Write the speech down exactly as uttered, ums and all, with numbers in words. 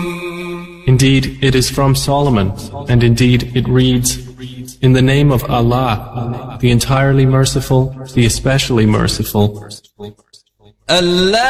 Indeed, it is from Solomon, and indeed it reads, "In the name of Allah, the entirely merciful, the especially merciful."